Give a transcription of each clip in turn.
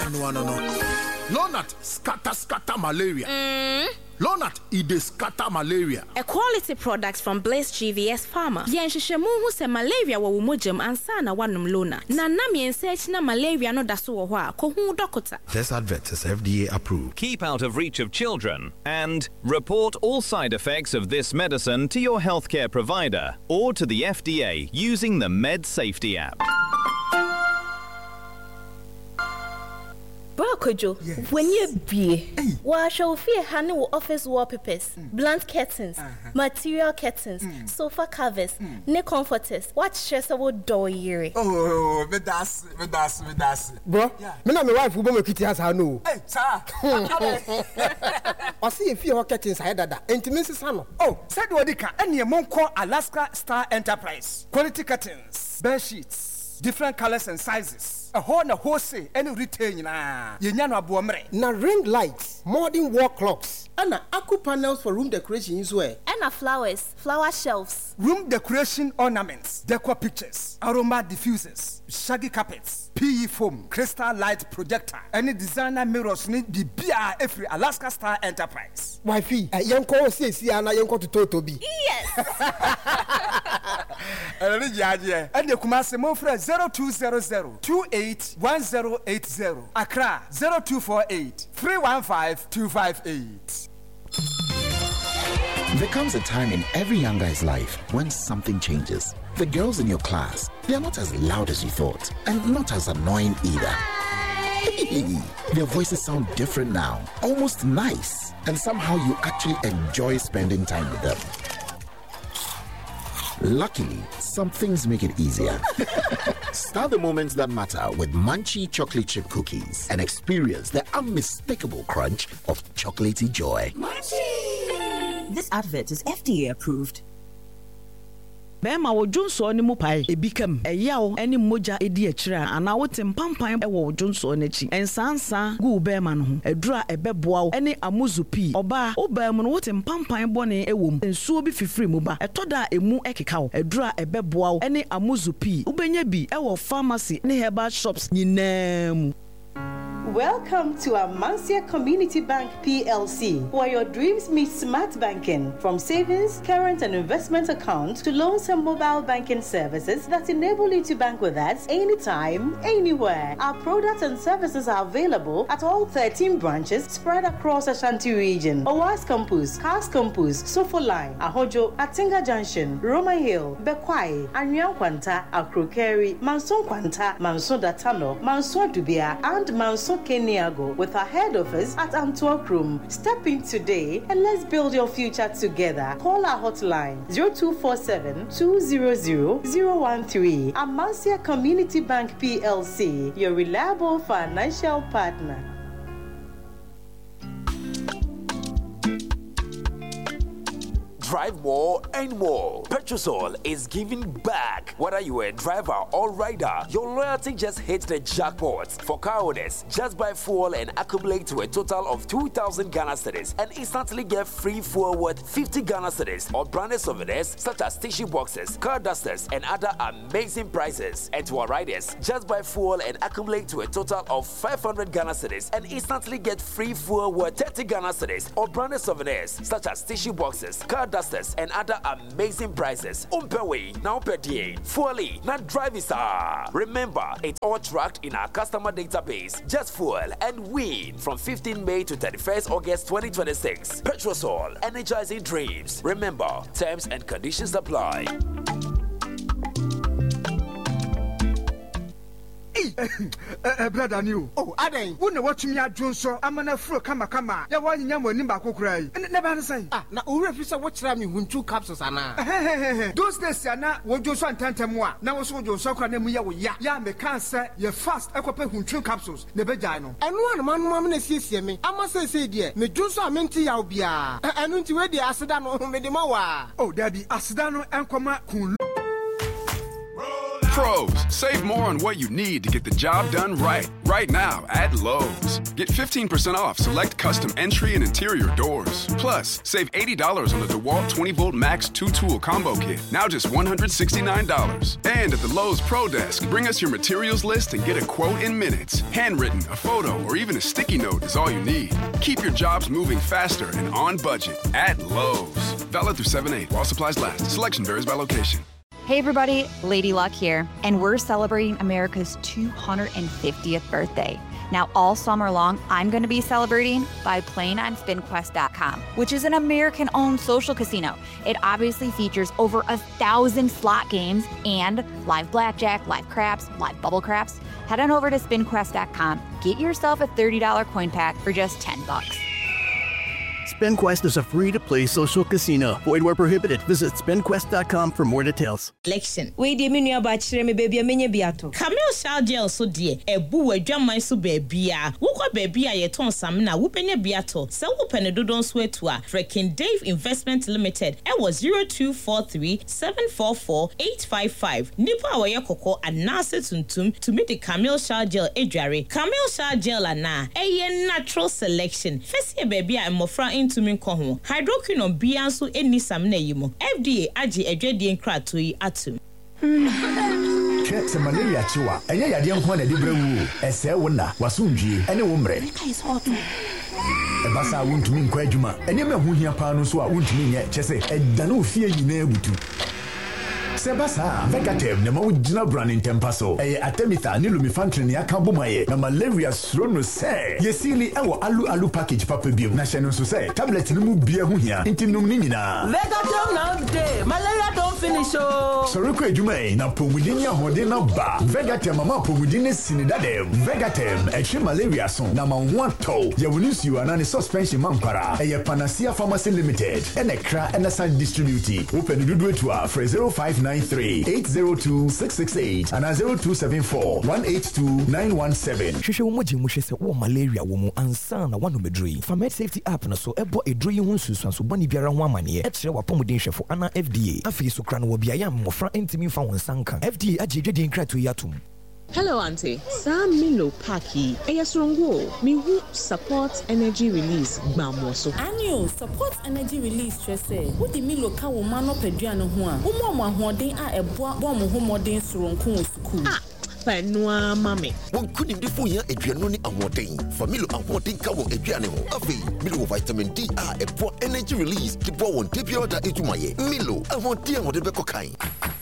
No. Lonat scatter malaria. Lonat ide scatter malaria. A quality product from Blaze GVS Pharma. Yenshishemu hu se malaria wa umojam ansana wanum Lonat. Na nam search na malaria no daso wo hwa ko hu dokota. This advert is FDA approved. Keep out of reach of children and report all side effects of this medicine to your healthcare provider or to the FDA using the Med Safety app. Kojo, when you be, wash your fear handle office wallpapers, blunt curtains, material curtains, sofa covers, neck comforters. What stress about door year? Oh, me das. Bro, me na my wife who be kitty has her no. Hey, sir. I see if you curtains I dada. Intimacy sano. Oh, said Wadika, and your Monco Alaska Star Enterprise. Quality curtains, bed sheets, different colors and sizes. A whole say any retain na yenyano abuomre na ring lights, modern wall clocks, and aqua panels for room decoration as well. And flowers, flower shelves, room decoration ornaments, decor pictures, aroma diffusers, shaggy carpets, PE foam, crystal light projector, any designer mirrors need the BR every Alaska Star Enterprise. Wifey, yanko say ana yanko to Totobi. Yes. And the Kumasi Mofre 0200 281080. Accra 0248 315 258. There comes a time in every young guy's life when something changes. The girls in your class, they are not as loud as you thought, and not as annoying either. Their voices sound different now, almost nice, and somehow you actually enjoy spending time with them. Luckily, some things make it easier. Start the moments that matter with Munchie chocolate chip cookies and experience the unmistakable crunch of chocolatey joy. Munchie! This advert is FDA approved. Bema wo Johnson ni mupai ebikam eyawo eni moja edi akira ana wote mpampan ewo Johnson n'echi ensansa gu bema no ho edura ebeboa wo eni amuzupi oba obam no wote mpampan bone ewom ensuo bi fifiri mu ba etoda emu ekeka wo edura ebeboa wo eni amuzupi ubenya bi ewo pharmacy ne herbal shops nyinam. Welcome to Amansia Community Bank PLC, where your dreams meet smart banking. From savings, current and investment accounts to loans and mobile banking services that enable you to bank with us anytime, anywhere. Our products and services are available at all 13 branches spread across Ashanti region. Owas Campus, Cars Campus, Sofo Line, Ahojo, Atinga Junction, Roma Hill, Bekwai, Anyang Kwanta, Akrokeri, Manson Kwanta, Manson Datano, Manson Dubia, and Manson Keniago, with our head office at Antwerp Room. Step in today and let's build your future together. Call our hotline 0247 200 013. Amansia Community Bank PLC, your reliable financial partner. Drive more and more. Petrosol is giving back. Whether you are a driver or rider, your loyalty just hits the jackpot. For car owners, just buy fuel and accumulate to a total of 2,000 Ghana cedis and instantly get free fuel worth 50 Ghana cedis or branded souvenirs such as tissue boxes, car dusters, and other amazing prizes. And to our riders, just buy fuel and accumulate to a total of 500 Ghana cedis and instantly get free fuel worth 30 Ghana cedis or branded souvenirs such as tissue boxes, car dusters, and other amazing prizes. Umpewe, now per day. Fully, not driving star. Remember, it's all tracked in our customer database. Just fuel and win from 15 May to 31st August 2026. Petrosol, energizing dreams. Remember, terms and conditions apply. Brother new. Oh, Aden. Who know what you mean? Johnson. I'm an afro kama. Ya wa nyanya mo nimba kokrai. Never say. Ah, na ure fisa watch ram you 2 capsules ana. Those days na wo Johnson tantamwa. Na wo so Johnson kra na mu ya wo ya. Ya me kan say ye fast ekope 2 capsules. Ne bejai no. Enu an man na siesie me. Ama say die. Me Johnson amenti ya obia. Enu nti we di aseda no me di ma wa. Oh, daddy, aseda no enkoma kun Pros, save more on what you need to get the job done right. Right now at Lowe's. Get 15% off select custom entry and interior doors. Plus, save $80 on the DeWalt 20-volt Max 2-tool combo kit. Now just $169. And at the Lowe's Pro Desk, bring us your materials list and get a quote in minutes. Handwritten, a photo, or even a sticky note is all you need. Keep your jobs moving faster and on budget at Lowe's. Valid through 7/8 while supplies last. Selection varies by location. Hey everybody, Lady Luck here, and we're celebrating America's 250th birthday. Now, all summer long, I'm going to be celebrating by playing on SpinQuest.com, which is an American-owned social casino. It obviously features over 1,000 slot games and live blackjack, live craps, live bubble craps. Head on over to SpinQuest.com. Get yourself a $30 coin pack for just $10. SpinQuest is a free-to-play social casino. Void where prohibited. Visit spinquest.com for more details. Election. We di menu abachire me baby amenye biato. Camille Chargel so die. Ebu adwaman so baby a. Wokwa baby a yeton sam na wopenya biato. Se wopene dodon so etua. Freaking Dave Investment Limited. E was 0243 744 855. Nipa awaye koko anase tuntum to meet the Camille Chargel edware. Camille Chargel ana. Eye natural selection. Fesi baby a mofra into me koho hydroquinone bianso eni samna yimo FDA agi edwedie nkrato yi atum Check malaria chiwa enya yade nko na de brewu ese wona wasundwie ene wo mre ebasa wontumi nkwa adwuma ene mehu hia pa no so a wontumi nye chese edane ofie yi na ebutu Sebasa, Vegatem, the Mojina brand in Tempaso, Atemitha, Nilumifantrin, Yakabumaye, na malaria srono say. Yesili, our alu package papa bill, National Society, tablet Numu beer hunia, intimum nina. Vegatem now day, malaria don't finish oh. Soroko Jume, na Pomudinia Hodina Ba, Vegatem, Mama Pomudine Sinidade, Vegatem, a malaria son, Nama 1 toe, Yawunusi, and a suspension mampara, a Panacea Pharmacy Limited, and a cra and a side distributed. Open the do it to our 0593-802-668 and 0274-182-917. Shusha umoji mushese wa malaria womu ansana wanu medri. Famed Safety App na so ebo edro yi hunsu sanso bani biara ho amane. Etre wa pomuden hwefo ana FDA. Afi so kra no bia ya mmofra entimi fa wonsanka. FDA agedwede nkrato yatum. Hello, Auntie. Sam Milo Paki. Eyasrongo. Mihu support energy release. Gbamoso. Annual support energy release trese. Udi Milo ka wo mano peduano ho a. Wo mo ahoden a eboa bo mo ho moden soronko osuku. Ah. Penua mame. Won kuni ndifo ya aduano ni ahoden. Familo ahoden ka wo aduane ho. Afi Milo vitamin D a eboa energy release. Ti bo won tebia da etumaye. Milo ahoden ahode be kokan.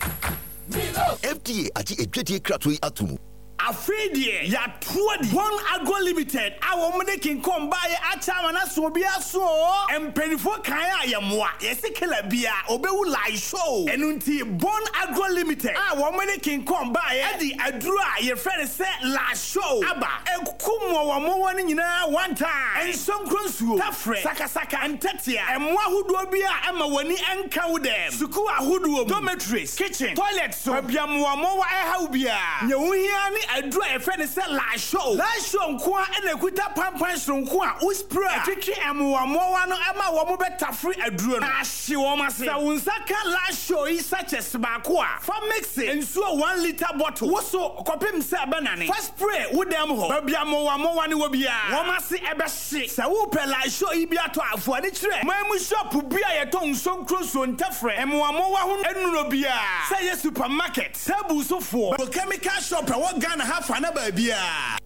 FDA ati ejwedi kratoi atumu. Afidie ya tuadi One Agro Limited awo mede kin kom baye achama na so bia so empenifo kan ayemwa yesikela bia obewu live show enunti One Agro Limited awo mede kin kom baye edi aduru a ye friend say la show aba ekumo wo mo woni nyina one time ensonkronsuo tafre sakasaka antatia emwa hudo bia ema woni enka wo dem suku ahudo dormitories kitchen toilet so bia mo wa eha bia nyewuhia ni adru a friend say la show nko a na kuta pampan sonko a uspray twetwe emwa no ema wo mo betafre adru no ahye wo mase sa unsaka la show is such a sbako a for mix ensuo 1 liter bottle wo so kopem se benane first spray wo dem ho babia mo ne wo bia wo mase ebe hye sa wo pe la show yi bia to afo ani kire mamu shop bia ye ton sonkro so ntafre emwa mo wa ho enuro bia say ye supermarket sabu so for chemical shop wo Ghana half na ba bia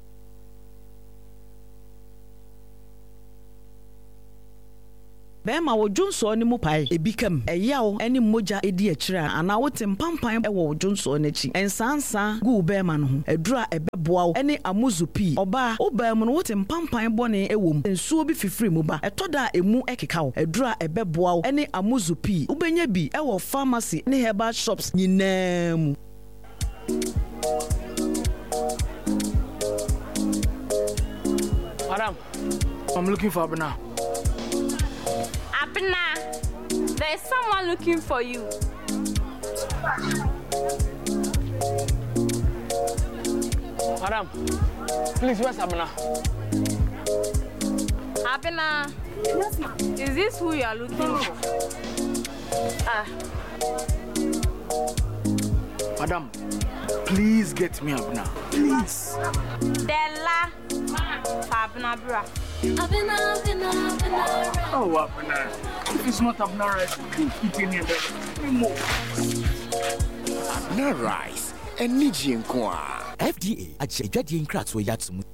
Bema wo Johnson ni mu pai ebikam eyawo eni moja edi akira ana wote mpampan ewo Johnson n'echi ensansa gu bema no ho edura ebeboa wo eni amuzupi oba obam no wote mpampan bone ewom ensuo bi fifiri mu ba etoda emu ekeka wo edura ebeboa wo eni amuzupi ubenya bi ewo pharmacy ne herbal shops nyinam. Madam, I'm looking for Abena. Abena, there's someone looking for you. Madam, please, where's Abena? Abena, yes, ma'am. Is this who you are looking for? Madam, please get me Abna. Please. Della. Abna bra. Oh, Abna. If it's not Abna rice, keep it in here. Abna rice. And Niji Nkwa. FDA. At Shadadi and Crats were Yatsum.